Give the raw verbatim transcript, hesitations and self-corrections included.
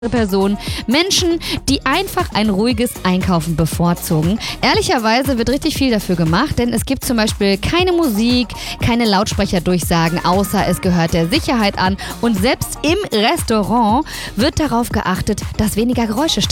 Personen, Menschen, die einfach ein ruhiges Einkaufen bevorzugen. Ehrlicherweise wird richtig viel dafür gemacht, denn es gibt zum Beispiel keine Musik, keine Lautsprecherdurchsagen, außer es gehört der Sicherheit an. Und selbst im Restaurant wird darauf geachtet, dass weniger Geräusche stattfinden.